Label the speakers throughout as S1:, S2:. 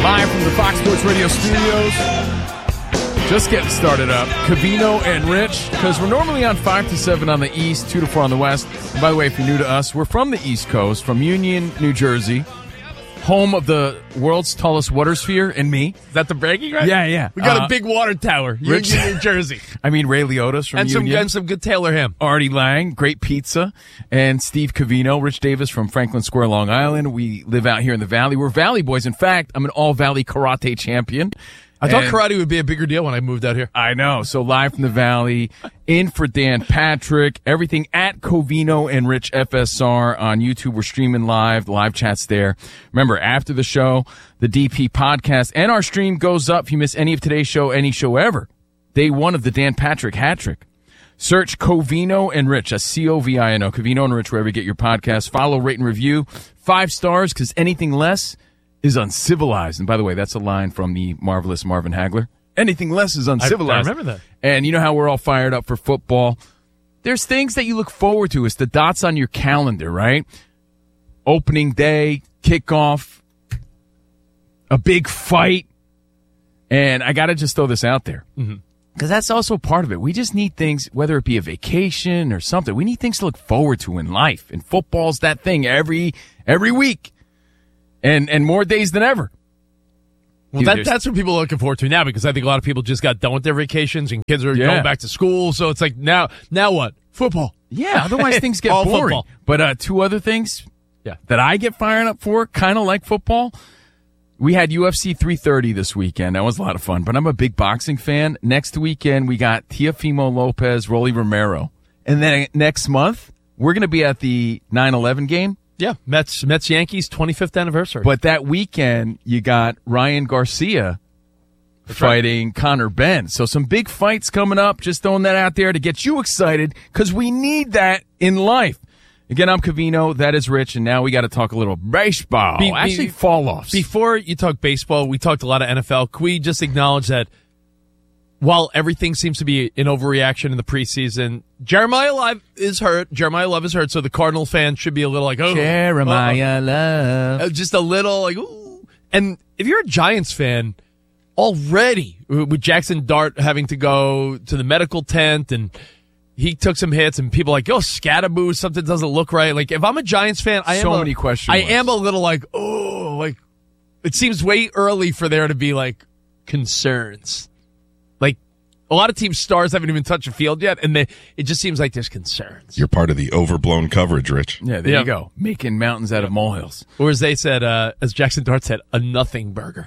S1: Live from the Fox Sports Radio studios. Just getting started up. Covino and Rich, because we're normally on 5 to 7 on the East, 2 to 4 on the West. And by the way, if you're new to us, we're from the East Coast, from Union, New Jersey, home of the world's tallest water sphere, and me.
S2: Is that the bragging right?
S1: Yeah.
S2: We got a big water tower,
S1: Rich,
S2: Union, New Jersey.
S1: I mean, Ray Liotta's from Union.
S2: And some good Taylor ham.
S1: Artie Lang, great pizza, and Steve Covino, Rich Davis from Franklin Square, Long Island. We live out here in the Valley. We're Valley boys. In fact, I'm an all-Valley karate champion.
S2: I thought karate would be a bigger deal when I moved out here.
S1: I know. So live from the Valley, in for Dan Patrick, everything at Covino and Rich FSR on YouTube. We're streaming live. The live chat's there. Remember, after the show, the DP podcast and our stream goes up. If you miss any of today's show, any show ever, day one of the Dan Patrick hat trick. Search Covino and Rich, that's C-O-V-I-N-O, Covino and Rich, wherever you get your podcast. Follow, rate, and review. 5 stars, because anything less is uncivilized. And by the way, that's a line from the marvelous Marvin Hagler. Anything less is uncivilized.
S2: I remember that.
S1: And you know how we're all fired up for football? There's things that you look forward to. It's the dots on your calendar, right? Opening day, kickoff, a big fight. And I got to just throw this out there. Because that's also part of it. We just need things, whether it be a vacation or something. We need things to look forward to in life. And football's that thing every week. And more days than ever.
S2: Well, that's what people are looking forward to now, because I think a lot of people just got done with their vacations and kids are going back to school. So it's like, now what? Football.
S1: Yeah, otherwise things get
S2: All
S1: boring.
S2: football.
S1: But 2 other things that I get fired up for, kind of like football. We had UFC 330 this weekend. That was a lot of fun. But I'm a big boxing fan. Next weekend, we got Teofimo Lopez, Rolly Romero. And then next month, we're going to be at the 9/11 game.
S2: Yeah, Mets Yankees 25th anniversary.
S1: But that weekend, you got Ryan Garcia fighting Conor Benn. So some big fights coming up. Just throwing that out there to get you excited, because we need that in life. Again, I'm Covino. That is Rich. And now we got to talk a little baseball. Actually, fall-offs.
S2: Before you talk baseball, we talked a lot of NFL. Can we just acknowledge that while everything seems to be an overreaction in the preseason, Jeremiah Love is hurt. So the Cardinal fans should be a little like, oh.
S1: Jeremiah Love.
S2: Just a little like, ooh. And if you're a Giants fan, already, with Jackson Dart having to go to the medical tent and he took some hits and people like, oh, Scatterboo, something doesn't look right. Like, if I'm a Giants fan, I am a little like, oh, like, it seems way early for there to be like concerns. Like, a lot of team stars haven't even touched the field yet, and it just seems like there's concerns.
S3: You're part of the overblown coverage, Rich.
S1: Yeah, there you go. Making mountains out of molehills.
S2: Or as they said, as Jackson Dart said, a nothing burger.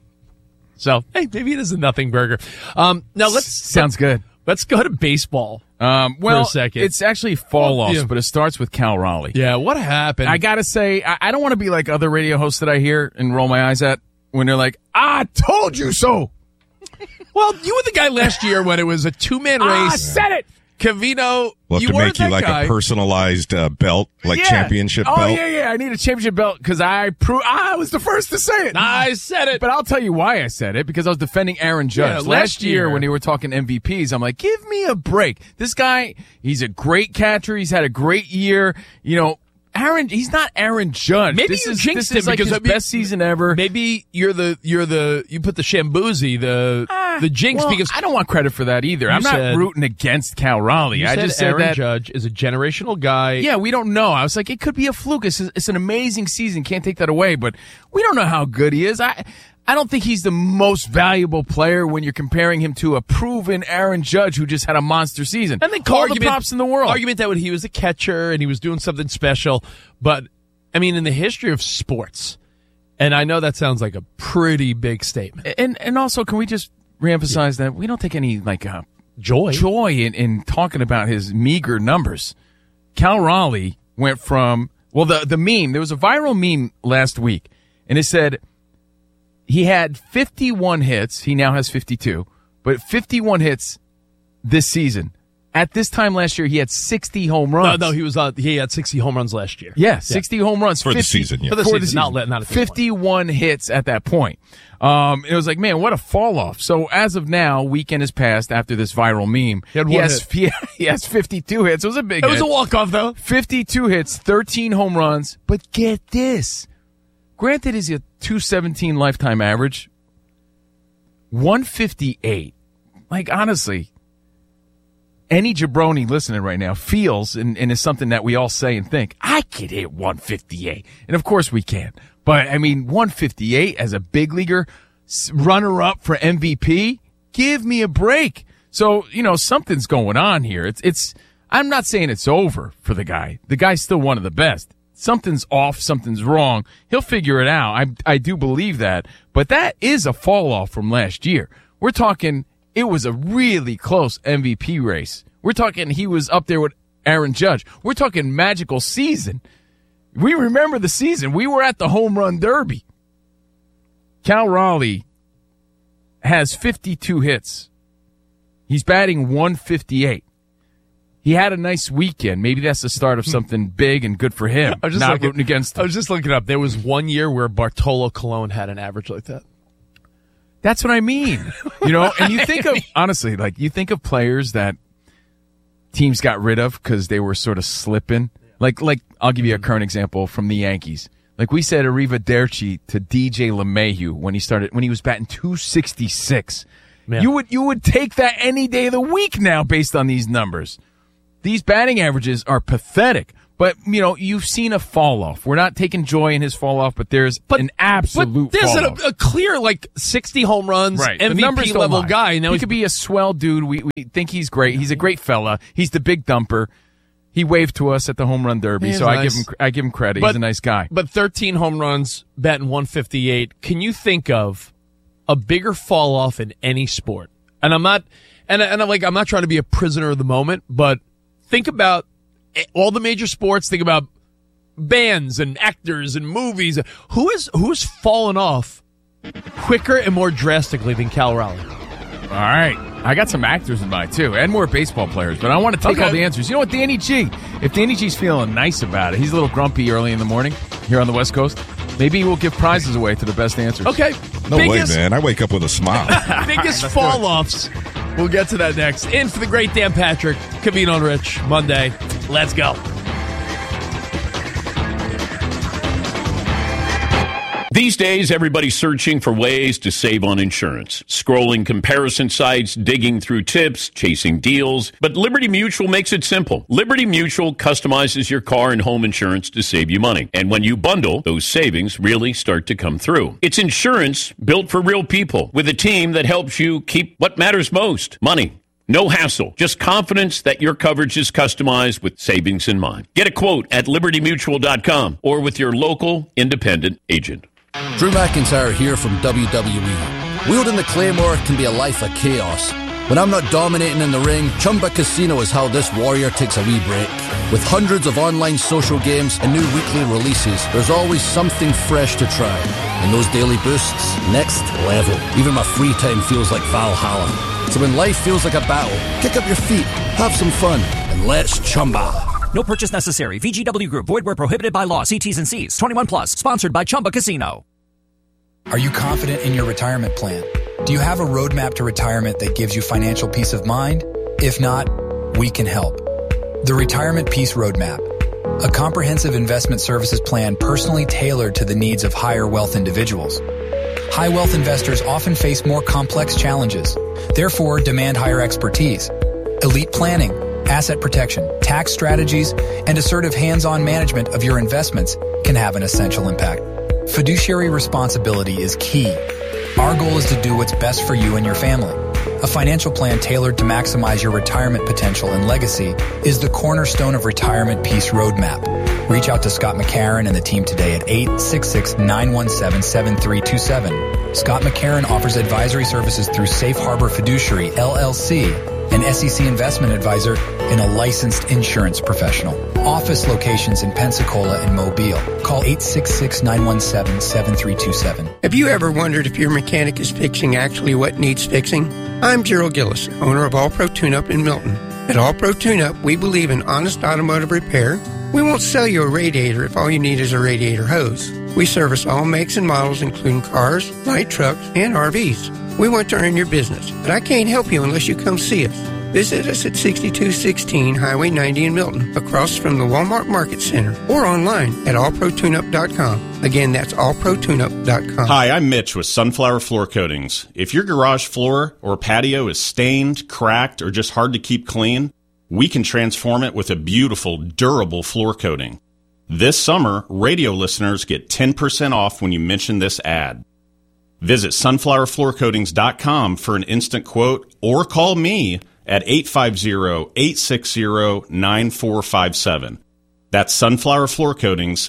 S2: So, hey, maybe it is a nothing burger. Now
S1: Sounds good.
S2: Let's go to baseball for a second.
S1: It's actually fall-offs, but it starts with Cal Raleigh.
S2: Yeah, what happened?
S1: I got to say, I don't want to be like other radio hosts that I hear and roll my eyes at when they're like, I told you so.
S2: Well, you were the guy last year when it was a 2-man race.
S1: I said it.
S2: Covino,
S3: We'll have to make you like a personalized belt, like championship belt.
S1: Oh, yeah. I need a championship belt because I was the first to say it.
S2: I said it.
S1: But I'll tell you why I said it, because I was defending Aaron Judge.
S2: Yeah,
S1: last year when they were talking MVPs, I'm like, give me a break. This guy, he's a great catcher. He's had a great year. You know, he's not Aaron Judge.
S2: Maybe
S1: this
S2: you
S1: is
S2: jinxed him
S1: like
S2: because
S1: his best season ever.
S2: Maybe you put the Shambuzi, the jinx, because
S1: I don't want credit for that either. I'm not rooting against Cal Raleigh. I just said
S2: Aaron
S1: that
S2: Judge is a generational guy.
S1: Yeah, we don't know. I was like, it could be a fluke. It's an amazing season. Can't take that away, but we don't know how good he is. I don't think he's the most valuable player when you're comparing him to a proven Aaron Judge who just had a monster season.
S2: And then
S1: all the props in the world.
S2: Argument that he was a catcher and he was doing something special. But, I mean, in the history of sports, and I know that sounds like a pretty big statement.
S1: And also, can we just reemphasize that we don't take any, like,
S2: joy
S1: in talking about his meager numbers. Cal Raleigh went from, the meme, there was a viral meme last week, and it said, he had 51 hits. He now has 52, but 51 hits this season. At this time last year, he had 60 home runs.
S2: No, he had 60 home runs last year.
S1: Yeah, 60 home runs.
S3: For the season, yeah.
S2: For the season, not
S1: 51 hits at that point. It was like, man, what a fall off. So as of now, weekend has passed after this viral meme. He has 52 hits. It was a big hit.
S2: It was a walk-off, though.
S1: 52 hits, 13 home runs. But get this. Granted, is a 217 lifetime average. 158. Like, honestly, any jabroni listening right now feels, and is something that we all say and think, I could hit 158. And of course we can. But, I mean, 158 as a big leaguer, runner-up for MVP, give me a break. So, something's going on here. I'm not saying it's over for the guy. The guy's still one of the best. Something's off, something's wrong. He'll figure it out. I do believe that. But that is a fall off from last year. We're talking, it was a really close MVP race. We're talking he was up there with Aaron Judge. We're talking magical season. We remember the season. We were at the home run derby. Cal Raleigh has 52 hits. He's batting 158. He had a nice weekend. Maybe that's the start of something big and good for him. Rooting against him.
S2: I was just looking up. There was one year where Bartolo Colon had an average like that.
S1: That's what I mean. And you think of, honestly, like you think of players that teams got rid of because they were sort of slipping. Like I'll give you a current example from the Yankees. Like we said, arrivederci to DJ LeMahieu when he was batting 266. Man. You would take that any day of the week now based on these numbers. These batting averages are pathetic. But, you've seen a fall off. We're not taking joy in his fall off, but there's an absolute
S2: there's
S1: fall off.
S2: a clear, 60 home runs, right. MVP level guy. Now
S1: he could be a swell dude. We think he's great. He's a great fella. He's the big dumper. He waved to us at the home run derby, so nice. I give him credit. He's a nice guy.
S2: But 13 home runs, batting 158. Can you think of a bigger fall off in any sport? And I'm not trying to be a prisoner of the moment, but think about all the major sports. Think about bands and actors and movies. Who has fallen off quicker and more drastically than Cal Raleigh?
S1: All right. I got some actors in mind, too, and more baseball players, but I want to take all the answers. You know what, Danny G? If Danny G's feeling nice about it, he's a little grumpy early in the morning here on the West Coast, maybe we'll give prizes away to the best answers.
S2: Okay.
S3: No way, man. I wake up with a smile.
S2: Biggest fall-offs. We'll get to that next. In for the great Dan Patrick, Covino and Rich, Monday. Let's go.
S4: These days, everybody's searching for ways to save on insurance. Scrolling comparison sites, digging through tips, chasing deals. But Liberty Mutual makes it simple. Liberty Mutual customizes your car and home insurance to save you money. And when you bundle, those savings really start to come through. It's insurance built for real people with a team that helps you keep what matters most, money. No hassle, just confidence that your coverage is customized with savings in mind. Get a quote at libertymutual.com or with your local independent agent.
S5: Drew McIntyre here from WWE. Wielding the Claymore can be a life of chaos. When I'm not dominating in the ring, Chumba Casino is how this warrior takes a wee break. With hundreds of online social games and new weekly releases, there's always something fresh to try. And those daily boosts, next level. Even my free time feels like Valhalla. So when life feels like a battle, kick up your feet, have some fun, and let's Chumba.
S6: No purchase necessary. VGW Group. Void where prohibited by law. See T's and C's. 21 plus. Sponsored by Chumba Casino.
S7: Are you confident in your retirement plan? Do you have a roadmap to retirement that gives you financial peace of mind? If not, we can help. The Retirement Peace Roadmap. A comprehensive investment services plan personally tailored to the needs of higher wealth individuals. High wealth investors often face more complex challenges, therefore demand higher expertise. Elite planning, asset protection, tax strategies, and assertive hands-on management of your investments can have an essential impact. Fiduciary responsibility is key. Our goal is to do what's best for you and your family. A financial plan tailored to maximize your retirement potential and legacy is the cornerstone of Retirement Peace Roadmap. Reach out to Scott McCarron and the team today at 866-917-7327. Scott McCarron offers advisory services through Safe Harbor Fiduciary, LLC, an SEC investment advisor, and a licensed insurance professional. Office locations in Pensacola and Mobile. Call 866-917-7327.
S8: Have you ever wondered if your mechanic is fixing actually what needs fixing? I'm Gerald Gillis, owner of All Pro Tune-Up in Milton. At All Pro Tune-Up, we believe in honest automotive repair. We won't sell you a radiator if all you need is a radiator hose. We service all makes and models, including cars, light trucks, and RVs. We want to earn your business, but I can't help you unless you come see us. Visit us at 6216 Highway 90 in Milton, across from the Walmart Market Center, or online at allprotuneup.com. Again, that's allprotuneup.com.
S9: Hi, I'm Mitch with Sunflower Floor Coatings. If your garage floor or patio is stained, cracked, or just hard to keep clean, we can transform it with a beautiful, durable floor coating. This summer, radio listeners get 10% off when you mention this ad. Visit sunflowerfloorcoatings.com for an instant quote or call me at 850-860-9457. That's Sunflower Floor Coatings,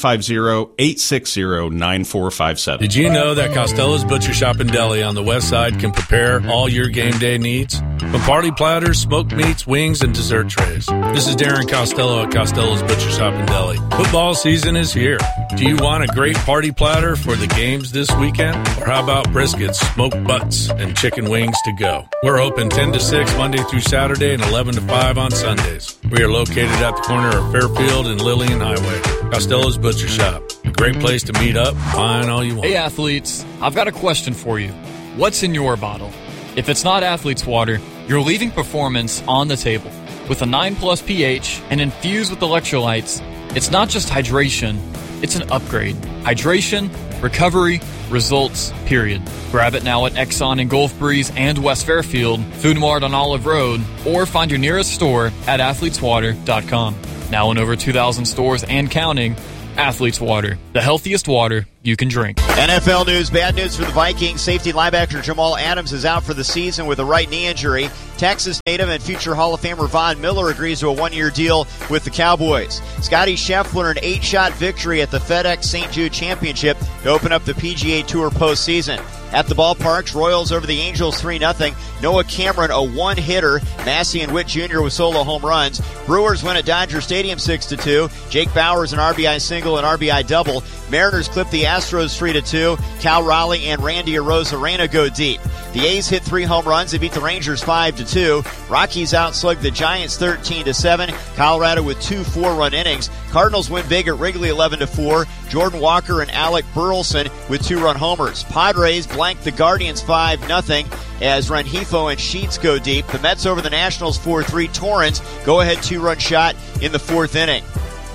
S9: 850-860-9457.
S10: Did you know that Costello's Butcher Shop and Deli on the west side can prepare all your game day needs? From party platters, smoked meats, wings, and dessert trays. This is Darren Costello at Costello's Butcher Shop and Deli. Football season is here. Do you want a great party platter for the games this weekend? Or how about briskets, smoked butts, and chicken wings to go? We're open 10 to 6 Monday through Saturday and 11 to 5 on Sundays. We are located at the corner of Fairfield and Lillian Highway. Costello's Butcher Shop. A great place to meet up, find all you want.
S11: Hey athletes, I've got a question for you. What's in your bottle? If it's not Athlete's Water, you're leaving performance on the table. With a 9+ pH and infused with electrolytes, it's not just hydration, it's an upgrade. Hydration, recovery, results, period. Grab it now at Exxon in Gulf Breeze and West Fairfield, Food Mart on Olive Road, or find your nearest store at athleteswater.com. Now in over 2,000 stores and counting, Athlete's Water, the healthiest water you can drink.
S12: NFL news, bad news for the Vikings. Safety linebacker Jamal Adams is out for the season with a right knee injury. Texas native and future Hall of Famer Von Miller agrees to a one-year deal with the Cowboys. Scotty Scheffler, an 8-shot victory at the FedEx St. Jude Championship to open up the PGA Tour postseason. At the ballparks, Royals over the Angels 3-0. Noah Cameron, a one-hitter. Massey and Witt Jr. with solo home runs. Brewers win at Dodger Stadium 6-2. Jake Bauers an RBI single and RBI double. Mariners clip the Astros 3-2. Cal Raleigh and Randy Arozarena go deep. The A's hit 3 home runs. They beat the Rangers 5-2. Rockies outslugged the Giants 13-7. Colorado with 2 4-run innings. Cardinals win big at Wrigley 11-4. Jordan Walker and Alec Burleson with 2-run homers. Padres blank the Guardians 5-0 as Rengifo and Sheets go deep. The Mets over the Nationals 4-3. Torrens go-ahead 2-run shot in the 4th inning.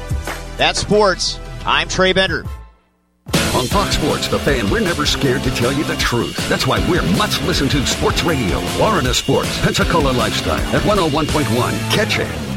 S12: That's sports. I'm Trey Bender.
S13: On Fox Sports, The Fan, we're never scared to tell you the truth. That's why we're much listened to sports radio. Florida Sports, Pensacola Lifestyle at 101.1. Catch it.